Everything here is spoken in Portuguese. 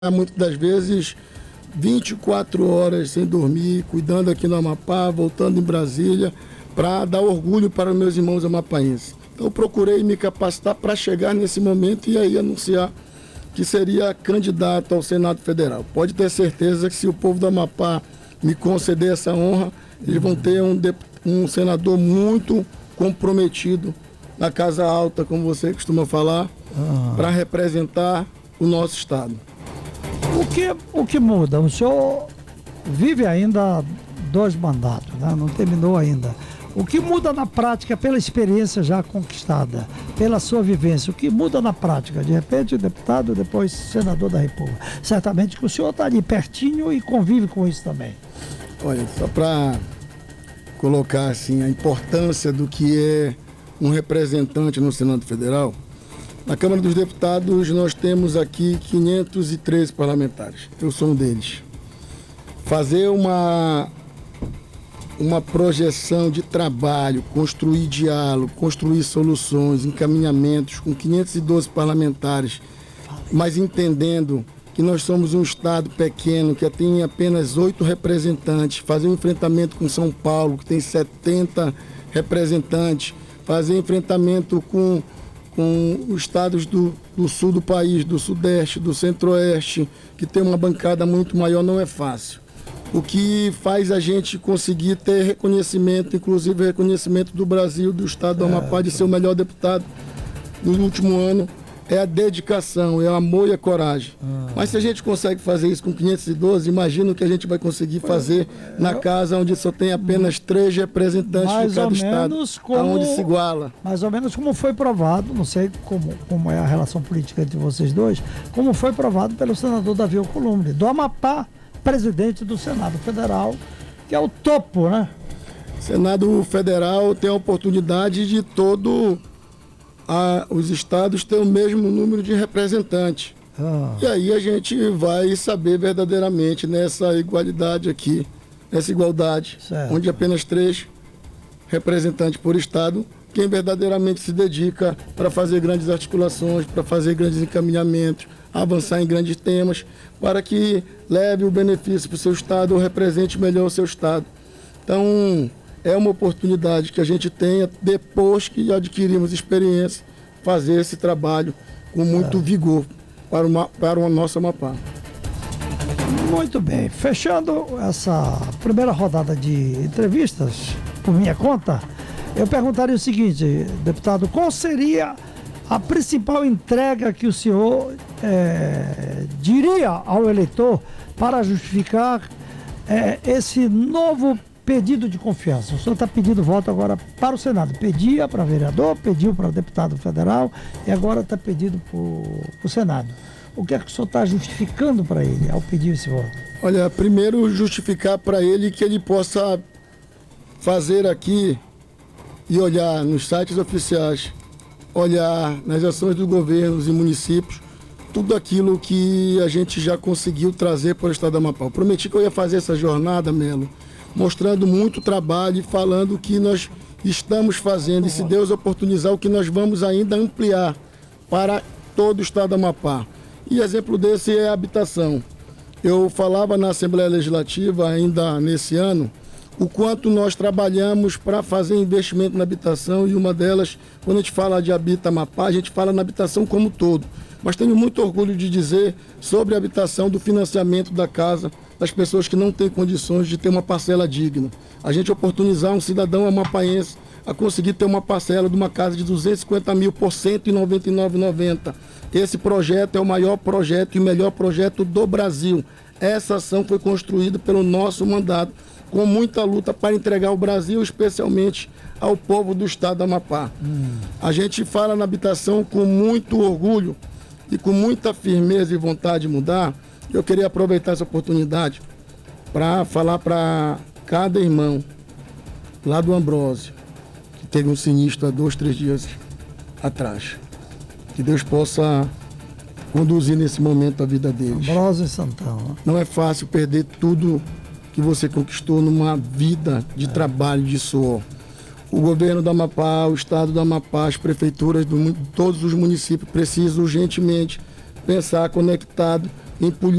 muitas das vezes 24 horas sem dormir, cuidando aqui no Amapá, voltando em Brasília, para dar orgulho para meus irmãos amapaenses. Então eu procurei me capacitar para chegar nesse momento e aí anunciar que seria candidato ao Senado Federal. Pode ter certeza que se o povo do Amapá me conceder essa honra, eles vão ter um senador muito comprometido na Casa Alta, como você costuma falar, para representar o nosso estado. O que muda? O senhor vive ainda 2 mandatos, né? Não terminou ainda. O que muda na prática, pela experiência já conquistada, pela sua vivência, o que muda na prática? De repente, deputado, depois senador da República. Certamente que o senhor está ali pertinho e convive com isso também. Olha, só para colocar assim a importância do que é um representante no Senado Federal, na Câmara dos Deputados nós temos aqui 513 parlamentares. Eu sou um deles. Fazer uma projeção de trabalho, construir diálogo, construir soluções, encaminhamentos com 512 parlamentares, mas entendendo que nós somos um estado pequeno, que tem apenas 8 representantes, fazer um enfrentamento com São Paulo, que tem 70 representantes, fazer enfrentamento com os estados do sul do país, do sudeste, do centro-oeste, que tem uma bancada muito maior, não é fácil. O que faz a gente conseguir ter reconhecimento, inclusive reconhecimento do Brasil, do estado do Amapá, de ser o melhor deputado no último ano, é a dedicação, é o amor e a coragem. Mas se a gente consegue fazer isso com 512, imagina o que a gente vai conseguir fazer na casa onde só tem apenas 3 representantes de cada estado, aonde se iguala. Mais ou menos como foi provado, não sei como é a relação política entre vocês dois, como foi provado pelo senador Davi Alcolumbre, do Amapá, presidente do Senado Federal, que é o topo, né? O Senado Federal tem a oportunidade de os estados têm o mesmo número de representantes. E aí a gente vai saber verdadeiramente nessa igualdade aqui, nessa igualdade, certo, onde apenas 3 representantes por estado, quem verdadeiramente se dedica para fazer grandes articulações, para fazer grandes encaminhamentos, avançar em grandes temas, para que leve o benefício para o seu estado ou represente melhor o seu estado. Então, é uma oportunidade que a gente tenha, depois que adquirimos experiência, fazer esse trabalho com muito vigor para o nosso Amapá. Muito bem. Fechando essa primeira rodada de entrevistas, por minha conta, eu perguntaria o seguinte, deputado, qual seria a principal entrega que o senhor diria ao eleitor para justificar esse novo pedido de confiança? O senhor está pedindo voto agora para o Senado. Pedia para vereador, pediu para deputado federal e agora está pedindo para o Senado. O que é que o senhor está justificando para ele ao pedir esse voto? Olha, primeiro justificar para ele que ele possa fazer aqui e olhar nos sites oficiais, olhar nas ações dos governos e municípios, tudo aquilo que a gente já conseguiu trazer para o estado do Amapá. Eu prometi que eu ia fazer essa jornada, Melo, mostrando muito trabalho e falando o que nós estamos fazendo e, se Deus oportunizar, o que nós vamos ainda ampliar para todo o estado do Amapá. E exemplo desse é a habitação. Eu falava na Assembleia Legislativa ainda nesse ano o quanto nós trabalhamos para fazer investimento na habitação, e uma delas, quando a gente fala de Habita Amapá, a gente fala na habitação como um todo. Mas tenho muito orgulho de dizer sobre a habitação, do financiamento da casa, das pessoas que não têm condições de ter uma parcela digna. A gente oportunizar um cidadão amapaense a conseguir ter uma parcela de uma casa de 250 mil por R$ 199,90. Esse projeto é o maior projeto e o melhor projeto do Brasil. Essa ação foi construída pelo nosso mandato, com muita luta para entregar o Brasil, especialmente ao povo do estado do Amapá. A gente fala na habitação com muito orgulho e com muita firmeza e vontade de mudar. Eu queria aproveitar essa oportunidade para falar para cada irmão lá do Ambrósio, que teve um sinistro há 2, 3 dias atrás. Que Deus possa conduzir nesse momento a vida deles. Ambrósio e Santão. Não é fácil perder tudo que você conquistou numa vida de trabalho, de suor. O governo do Amapá, o estado do Amapá, as prefeituras de todos os municípios precisam urgentemente pensar conectado em política.